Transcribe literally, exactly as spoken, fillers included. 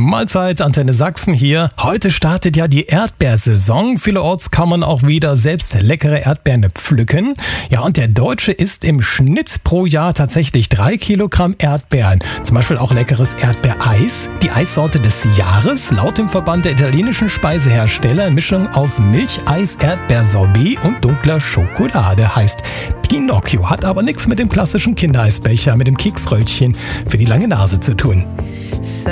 Mahlzeit, Antenne Sachsen hier. Heute startet ja die Erdbeersaison. Vielerorts kann man auch wieder selbst leckere Erdbeeren pflücken. Ja, und der Deutsche isst im Schnitt pro Jahr tatsächlich drei Kilogramm Erdbeeren. Zum Beispiel auch leckeres Erdbeereis. Die Eissorte des Jahres, laut dem Verband der italienischen Speisehersteller, Mischung aus Milcheis, Erdbeersorbet und dunkler Schokolade, heißt Pinocchio. Hat aber nichts mit dem klassischen Kindereisbecher, mit dem Keksröllchen für die lange Nase zu tun.